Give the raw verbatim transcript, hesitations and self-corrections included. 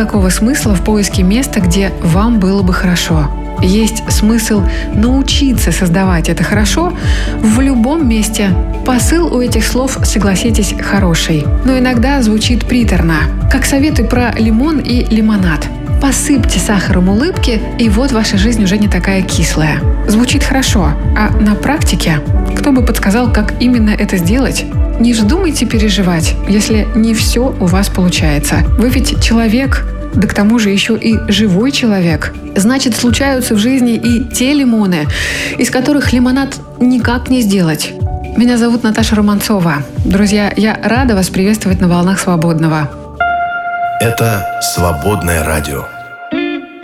никакого смысла в поиске места, где вам было бы хорошо. Есть смысл научиться создавать это хорошо в любом месте. Посыл у этих слов, согласитесь, хороший, но иногда звучит приторно, как советы про лимон и лимонад. Посыпьте сахаром улыбки, и вот ваша жизнь уже не такая кислая. Звучит хорошо, а на практике кто бы подсказал, как именно это сделать? Не вздумайте переживать, если не все у вас получается. Вы ведь человек, да к тому же еще и живой человек. Значит, случаются в жизни и те лимоны, из которых лимонад никак не сделать. Меня зовут Наташа Романцова. Друзья, я рада вас приветствовать на волнах Свободного. Это «Свободное радио».